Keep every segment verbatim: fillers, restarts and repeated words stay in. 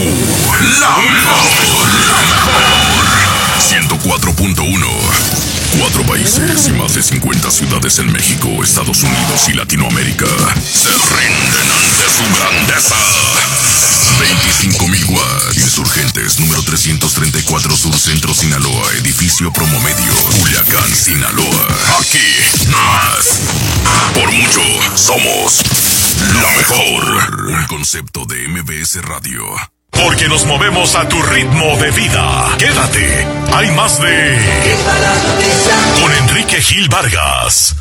la mejor, la mejor. ciento cuatro punto uno. Cuatro países y más de cincuenta ciudades en México, Estados Unidos y Latinoamérica se rinden ante su grandeza. veinticinco mil watts. Insurgentes número trescientos treinta y cuatro Sur Centro Sinaloa, edificio Promomedio, Culiacán, Sinaloa. Aquí, más. Por mucho, somos la mejor. Un concepto de M B S Radio. Porque nos movemos a tu ritmo de vida. Quédate. Hay más de... Con Enrique Gil Vargas.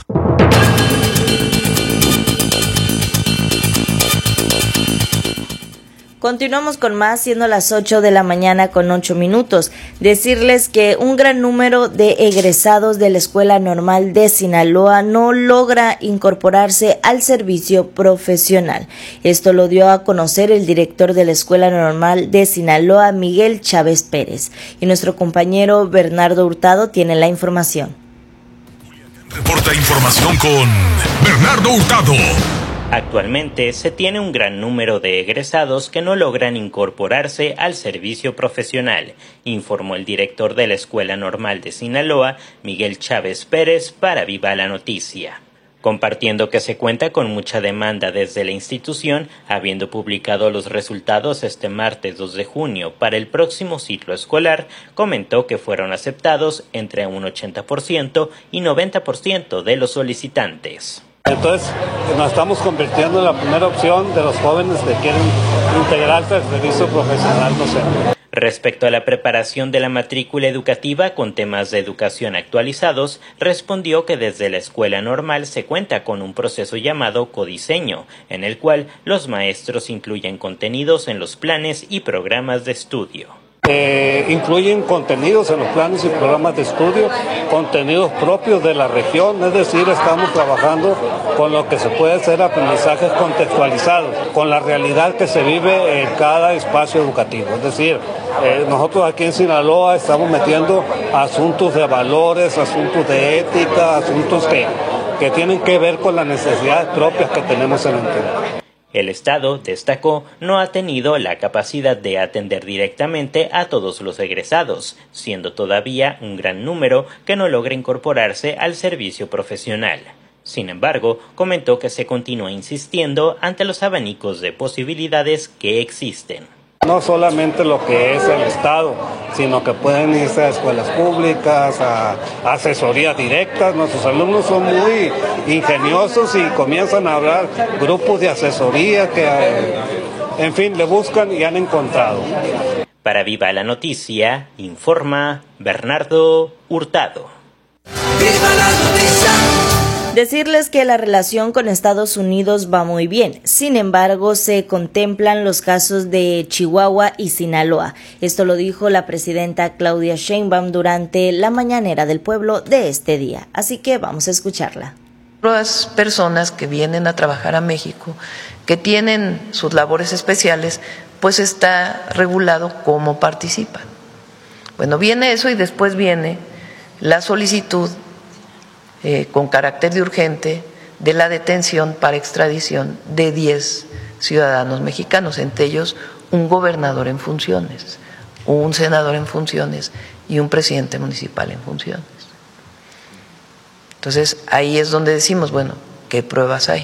Continuamos con más, siendo las ocho de la mañana con ocho minutos. Decirles que un gran número de egresados de la Escuela Normal de Sinaloa no logra incorporarse al servicio profesional. Esto lo dio a conocer el director de la Escuela Normal de Sinaloa, Miguel Chávez Pérez. Y nuestro compañero Bernardo Hurtado tiene la información. Reporta información con Bernardo Hurtado. Actualmente se tiene un gran número de egresados que no logran incorporarse al servicio profesional, informó el director de la Escuela Normal de Sinaloa, Miguel Chávez Pérez, para Viva la Noticia. Compartiendo que se cuenta con mucha demanda desde la institución, habiendo publicado los resultados este martes dos de junio para el próximo ciclo escolar, comentó que fueron aceptados entre un ochenta por ciento y noventa por ciento de los solicitantes. Entonces nos estamos convirtiendo en la primera opción de los jóvenes que quieren integrarse al servicio profesional docente. Respecto a la preparación de la matrícula educativa con temas de educación actualizados, respondió que desde la escuela normal se cuenta con un proceso llamado codiseño, en el cual los maestros incluyen contenidos en los planes y programas de estudio. Eh, incluyen contenidos en los planes y programas de estudio, contenidos propios de la región, es decir, estamos trabajando con lo que se puede hacer aprendizajes contextualizados, con la realidad que se vive en cada espacio educativo. Es decir, eh, nosotros aquí en Sinaloa estamos metiendo asuntos de valores, asuntos de ética, asuntos que, que tienen que ver con las necesidades propias que tenemos en el entidad. El Estado, destacó, no ha tenido la capacidad de atender directamente a todos los egresados, siendo todavía un gran número que no logra incorporarse al servicio profesional. Sin embargo, comentó que se continúa insistiendo ante los abanicos de posibilidades que existen. No solamente lo que es el Estado, sino que pueden irse a escuelas públicas, a asesorías directas. Nuestros alumnos son muy ingeniosos y comienzan a hablar grupos de asesoría que, en fin, le buscan y han encontrado. Para Viva la Noticia, informa Bernardo Hurtado. ¡Viva la noticia! Decirles que la relación con Estados Unidos va muy bien. Sin embargo, se contemplan los casos de Chihuahua y Sinaloa. Esto lo dijo la presidenta Claudia Sheinbaum durante la mañanera del pueblo de este día. Así que vamos a escucharla. Las personas que vienen a trabajar a México, que tienen sus labores especiales, pues está regulado cómo participan. Bueno, viene eso y después viene la solicitud Eh, con carácter de urgente de la detención para extradición de diez ciudadanos mexicanos, entre ellos un gobernador en funciones, un senador en funciones y un presidente municipal en funciones. Entonces, ahí es donde decimos, bueno, ¿qué pruebas hay?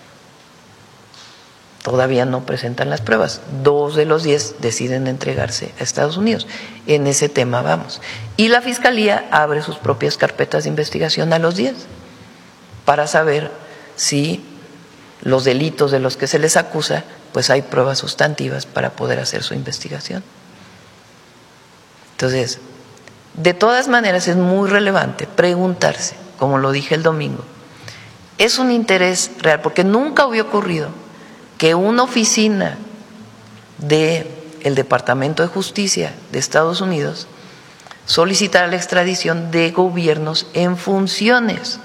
Todavía no presentan las pruebas. Dos de los diez deciden entregarse a Estados Unidos. En ese tema vamos. Y la Fiscalía abre sus propias carpetas de investigación a los diez para saber si los delitos de los que se les acusa, pues hay pruebas sustantivas para poder hacer su investigación. Entonces, de todas maneras es muy relevante preguntarse, como lo dije el domingo, ¿es un interés real? Porque nunca había ocurrido que una oficina del Departamento de Justicia de Estados Unidos solicitara la extradición de gobiernos en funciones.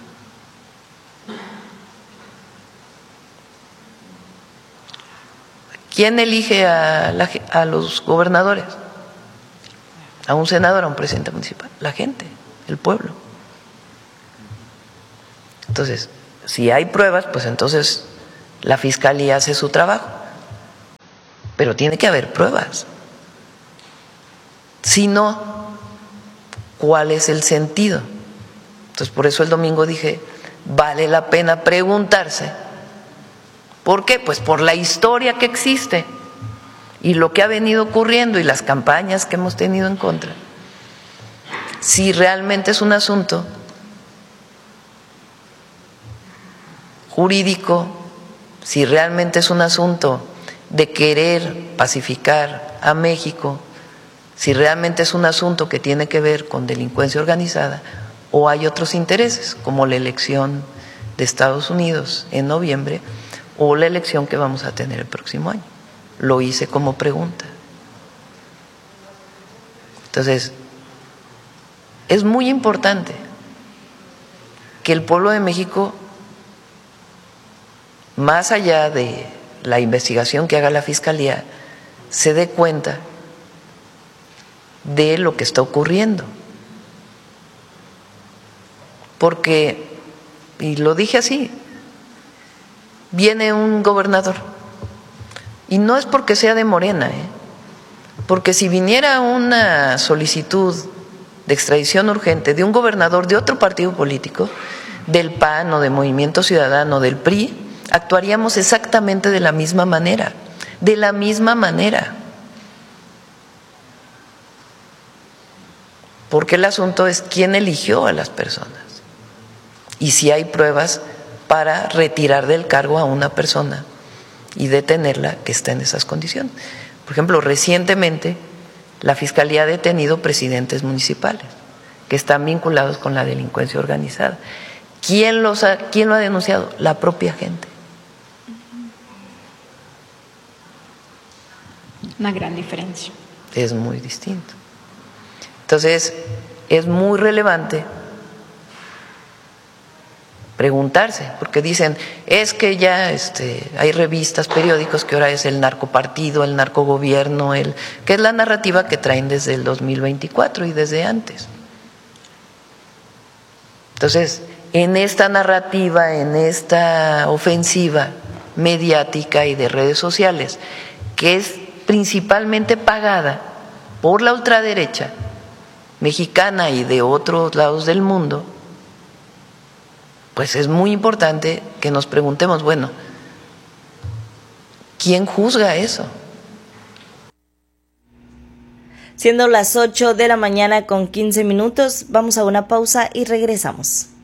¿Quién elige a, la, a los gobernadores? ¿A un senador, a un presidente municipal? La gente, el pueblo. Entonces, si hay pruebas, pues entonces la Fiscalía hace su trabajo. pero tiene que haber pruebas. Si no, ¿cuál es el sentido? Entonces, por eso el domingo dije, vale la pena preguntarse. ¿Por qué? Pues por la historia que existe y lo que ha venido ocurriendo y las campañas que hemos tenido en contra. Si realmente es un asunto jurídico, si realmente es un asunto de querer pacificar a México, si realmente es un asunto que tiene que ver con delincuencia organizada, o hay otros intereses, como la elección de Estados Unidos en noviembre, o la elección que vamos a tener el próximo año. Lo hice como pregunta. Entonces, es muy importante que el pueblo de México, más allá de la investigación que haga la Fiscalía, se dé cuenta de lo que está ocurriendo. Porque, y lo dije así, viene un gobernador, y no es porque sea de Morena, ¿eh? Porque si viniera una solicitud de extradición urgente de un gobernador de otro partido político, del P A N o de Movimiento Ciudadano, del P R I, actuaríamos exactamente de la misma manera, de la misma manera. Porque el asunto es quién eligió a las personas y si hay pruebas para retirar del cargo a una persona y detenerla que está en esas condiciones. Por ejemplo, recientemente la Fiscalía ha detenido presidentes municipales que están vinculados con la delincuencia organizada. ¿Quién los ha, quién lo ha denunciado? La propia gente. Una gran diferencia. Es muy distinto. Entonces, es muy relevante preguntarse, porque dicen, es que ya este, hay revistas, periódicos, que ahora es el narcopartido, el narcogobierno, el, que es la narrativa que traen desde el dos mil veinticuatro y desde antes. Entonces, en esta narrativa, en esta ofensiva mediática y de redes sociales, que es principalmente pagada por la ultraderecha mexicana y de otros lados del mundo, pues es muy importante que nos preguntemos, bueno, ¿quién juzga eso? Siendo las ocho de la mañana con quince minutos, vamos a una pausa y regresamos.